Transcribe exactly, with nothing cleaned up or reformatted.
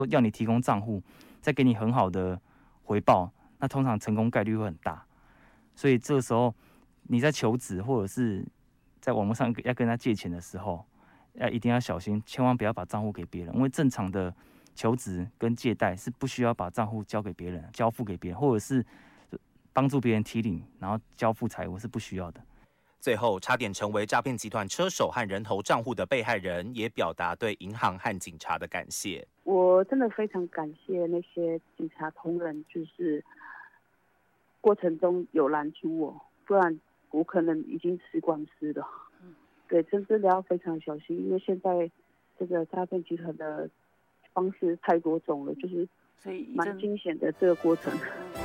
要你提供账户，再给你很好的回报，那通常成功概率会很大。所以这个时候你在求职或者是在网络上要跟他借钱的时候，要一定要小心，千万不要把账户给别人，因为正常的求职跟借贷是不需要把账户交给别人、交付给别人，或者是帮助别人提领，然后交付财物是不需要的。 最后，差点成为诈骗集团车手和人头账户的被害人，也表达对银行和警察的感谢。 我真的非常感谢那些警察同仁，就是过程中有拦住我，不然我可能已经吃官司了。对，真的要非常小心，因为现在这个诈骗集团的方式太多种了，就是蛮惊险的这个过程。